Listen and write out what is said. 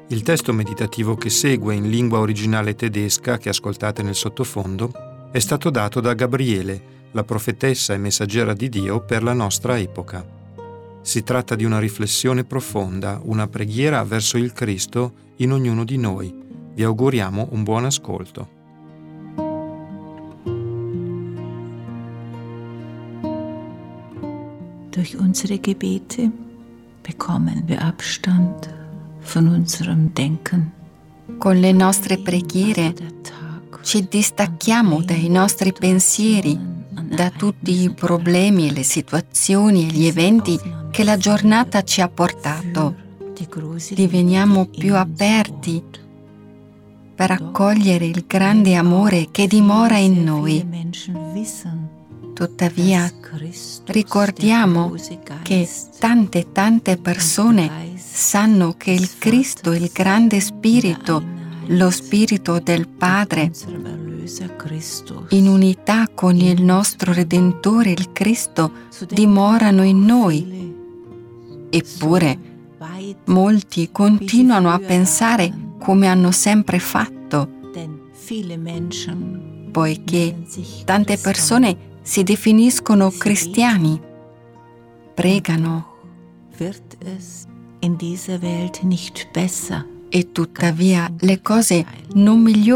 Il testo meditativo che segue in lingua originale tedesca, che ascoltate nel sottofondo, è stato dato da Gabriele, la profetessa e messaggera di Dio per la nostra epoca. Si tratta di una riflessione profonda, una preghiera verso il Cristo in ognuno di noi. Vi auguriamo un buon ascolto. Durch unsere Gebete bekommen wir Abstand von unserem Denken. Con le nostre preghiere ci distacchiamo dai nostri pensieri, da tutti i problemi, le situazioni e gli eventi che la giornata ci ha portato. Diveniamo più aperti per accogliere il grande amore che dimora in noi. Tuttavia, ricordiamo che tante persone sanno che il Cristo, il grande Spirito, lo Spirito del Padre, in unità con il nostro Redentore, il Cristo, dimorano in noi. Eppure, molti continuano a pensare come hanno sempre fatto, poiché tante persone si definiscono cristiani, pregano e tuttavia le cose non migliorano.